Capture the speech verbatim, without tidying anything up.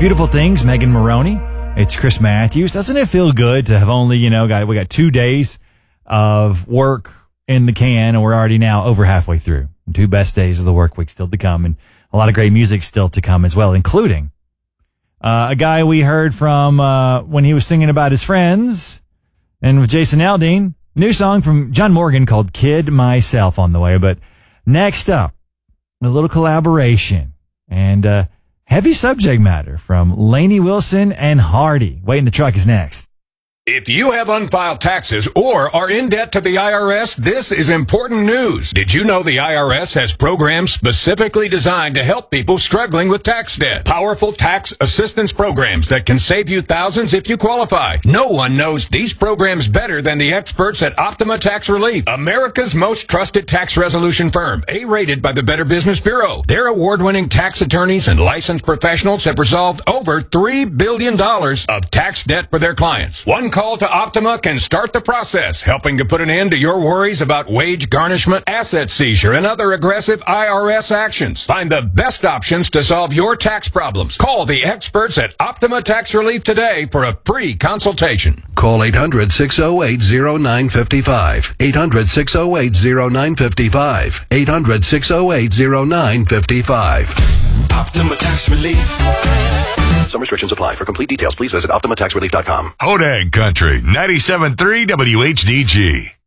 Beautiful Things, Megan Maroney. It's Chris Matthews. Doesn't it feel good to have only, you know, got, we got two days of work in the can, and we're already now over halfway through. Two best days of the work week still to come, and a lot of great music still to come as well, including uh, a guy we heard from uh, when he was singing about his friends, and with Jason Aldean, new song from John Morgan called Kid Myself on the way. But next up, a little collaboration and uh, heavy subject matter from Lainey Wilson and Hardy. Wait in the Truck is next. If you have unfiled taxes or are in debt to the I R S, this is important news. Did you know the I R S has programs specifically designed to help people struggling with tax debt? Powerful tax assistance programs that can save you thousands if you qualify. No one knows these programs better than the experts at Optima Tax Relief, America's most trusted tax resolution firm, A-rated by the Better Business Bureau. Their award-winning tax attorneys and licensed professionals have resolved over three billion dollars of tax debt for their clients. One call to Optima can start the process, helping to put an end to your worries about wage garnishment, asset seizure, and other aggressive I R S actions. Find the best options to solve your tax problems. Call the experts at Optima Tax Relief today for a free consultation. Call eight hundred, six oh eight, oh nine five five. eight hundred, six oh eight, oh nine five five. eight hundred, six oh eight, oh nine five five. Optima Tax Relief. Some restrictions apply. For complete details, please visit Optima Tax Relief dot com. Hodag Country, ninety-seven point three W H D G.